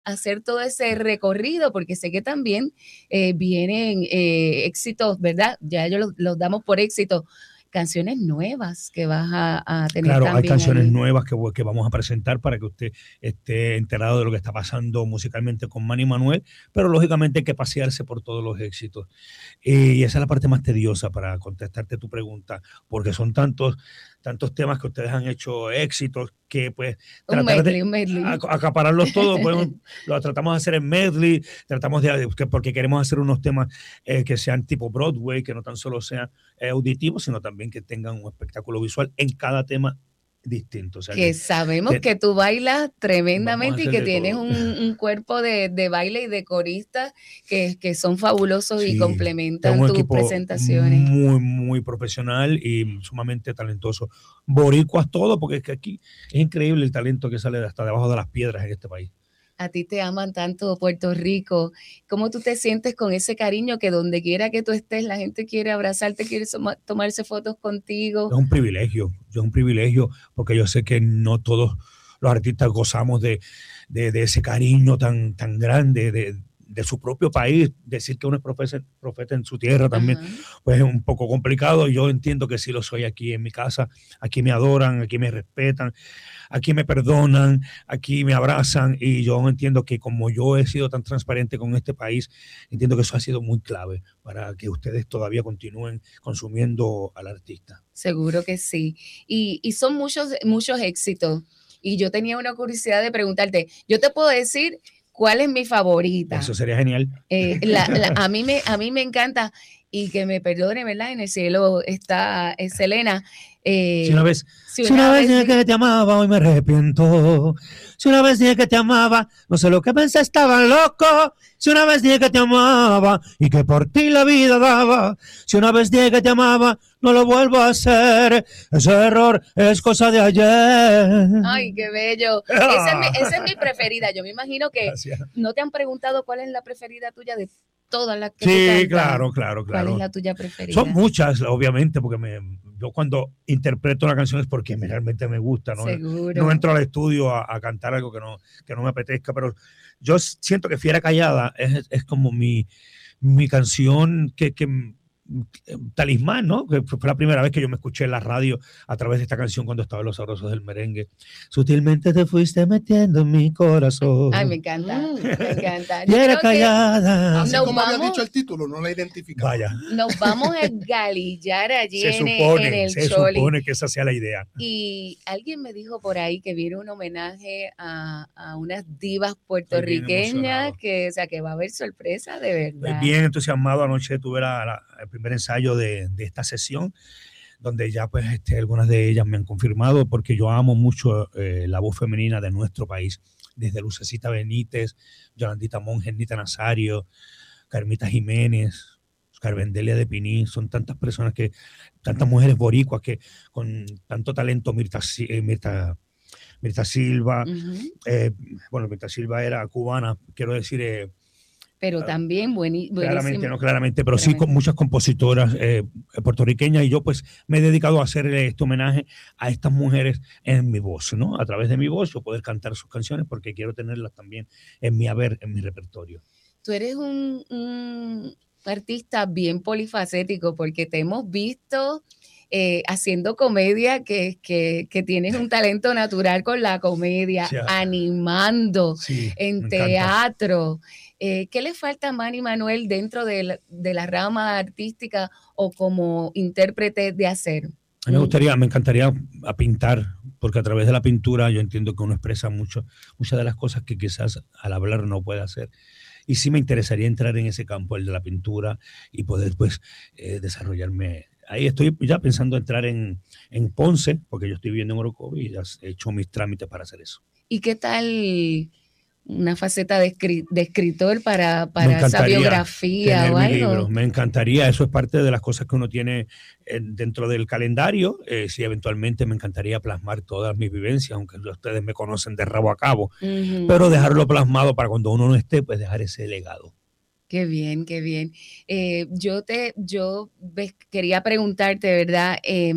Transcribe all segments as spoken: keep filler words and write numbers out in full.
hacer todo ese recorrido, porque sé que también eh, vienen eh, éxitos, ¿verdad? Ya ellos los, los damos por éxito, canciones nuevas que vas a, a tener Claro, hay también canciones allí. nuevas que, que vamos a presentar para que usted esté enterado de lo que está pasando musicalmente con Manny Manuel, pero lógicamente hay que pasearse por todos los éxitos. Eh, y esa es la parte más tediosa para contestarte tu pregunta, porque son tantos, tantos temas que ustedes han hecho éxitos que pues Un tratar de medley, un medley. acapararlos todos, pues lo tratamos de hacer en medley, tratamos de, porque queremos hacer unos temas eh, que sean tipo Broadway, que no tan solo sean eh, auditivos, sino también que tengan un espectáculo visual en cada tema distinto. O sea que, que sabemos te, que tú bailas tremendamente y que tienes todo. un, un cuerpo de, de baile y de coristas que, que son fabulosos Sí, y complementan tengo un tus equipo presentaciones. muy, muy profesional y sumamente talentoso. Boricuas todo, porque es que aquí es increíble el talento que sale hasta debajo de las piedras en este país. A ti te aman tanto Puerto Rico. ¿Cómo tú te sientes con ese cariño que donde quiera que tú estés, la gente quiere abrazarte, quiere soma, tomarse fotos contigo? Es un privilegio, es un privilegio, porque yo sé que no todos los artistas gozamos de, de, de ese cariño tan, tan grande, de, de su propio país. Decir que uno es profeta, profeta en su tierra también, ajá, pues es un poco complicado. Yo entiendo que sí lo soy aquí en mi casa. Aquí me adoran, aquí me respetan, aquí me perdonan, aquí me abrazan, y yo entiendo que como yo he sido tan transparente con este país, entiendo que eso ha sido muy clave para que ustedes todavía continúen consumiendo al artista. Seguro que sí. Y, y son muchos, muchos éxitos. Y yo tenía una curiosidad de preguntarte, yo te puedo decir cuál es mi favorita. Eso sería genial. Eh, la, la, a, mí me, a mí me encanta, y que me perdone, ¿verdad? En el cielo está es Selena. Eh, si una vez, si una, si una vez vez dije que te amaba, hoy me arrepiento. Si una vez dije que te amaba, no sé lo que pensé, estaba loco. Si una vez dije que te amaba y que por ti la vida daba. Si una vez dije que te amaba, no lo vuelvo a hacer. Ese error es cosa de ayer. Ay, qué bello. Esa es mi, esa es mi preferida. Yo me imagino que Gracias. No te han preguntado cuál es la preferida tuya de todas las que sí, tú cantas. claro, claro, claro. ¿Cuál es la tuya preferida? Son muchas, obviamente, porque me, yo cuando interpreto una canción es porque me, realmente me gusta, ¿no? Seguro. No entro al estudio a, a cantar algo que no, que no me apetezca, pero yo siento que Fiera Callada es, es como mi, mi canción que, que talismán, ¿no? Que fue la primera vez que yo me escuché en la radio a través de esta canción cuando estaba en Los Sabrosos del Merengue. Sutilmente te fuiste metiendo en mi corazón. Ay, me encanta, mm. me encanta. Y era callada. Así como vamos, había dicho el título, no la identificaba. Vaya. Nos vamos a galillar allí se en, supone, en el se Choli. supone que esa sea la idea. Y alguien me dijo por ahí que viene un homenaje a, a unas divas puertorriqueñas, que, o sea, que va a haber sorpresa de verdad. Bien entusiasmado. Anoche tuve la, la, el primer ensayo de, de esta sesión, donde ya pues este, algunas de ellas me han confirmado, porque yo amo mucho eh, la voz femenina de nuestro país, desde Lucecita Benítez, Yolandita Monge, Nita Nazario, Carmita Jiménez, Carvendelia de Piní. Son tantas personas, que tantas mujeres boricuas que con tanto talento. Mirta, eh, Mirta, Mirta Silva, uh-huh. eh, bueno, Mirta Silva era cubana, quiero decir... Eh, pero también buenísimo. Claramente, no claramente, pero claramente. Sí con muchas compositoras eh, puertorriqueñas, y yo pues me he dedicado a hacer este homenaje a estas mujeres en mi voz, ¿no? A través de mi voz yo poder cantar sus canciones, porque quiero tenerlas también en mi haber, en mi repertorio. Tú eres un, un artista bien polifacético, porque te hemos visto eh, haciendo comedia, que, que, que tienes un talento natural con la comedia, sí, animando sí, en teatro. Eh, ¿Qué le falta a Manny Manuel dentro de la, de la rama artística o como intérprete de hacer? A mí me gustaría, me encantaría a pintar, porque a través de la pintura yo entiendo que uno expresa mucho, muchas de las cosas que quizás al hablar no puede hacer. Y sí me interesaría entrar en ese campo, el de la pintura, y poder pues eh, desarrollarme. Ahí estoy ya pensando entrar en, en Ponce, porque yo estoy viviendo en Orocovi y ya he hecho mis trámites para hacer eso. ¿Y qué tal una faceta de, escri- de escritor para, para esa biografía o algo? Libro. Me encantaría, eso es parte de las cosas que uno tiene eh, dentro del calendario. Eh, sí, eventualmente me encantaría plasmar todas mis vivencias, aunque ustedes me conocen de rabo a cabo, uh-huh. pero dejarlo plasmado para cuando uno no esté, pues dejar ese legado. Qué bien, qué bien. Eh, yo te, yo ves, quería preguntarte, ¿verdad? Eh,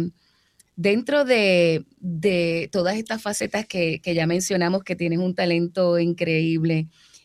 dentro de, de todas estas facetas que, que ya mencionamos, que tienes un talento increíble,